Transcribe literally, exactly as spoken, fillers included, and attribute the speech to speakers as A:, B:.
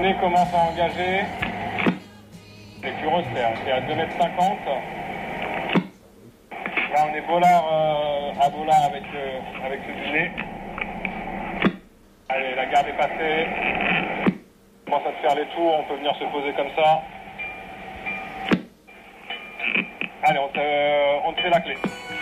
A: nez commence à engager. Les plus resserres, c'est à deux mètres cinquante. Là, on est bolard euh, à bolard avec, euh, avec ce du nez. Allez, la garde est passée. On commence à se faire les tours, on peut venir se poser comme ça. Allez, on te, on te fait la clé.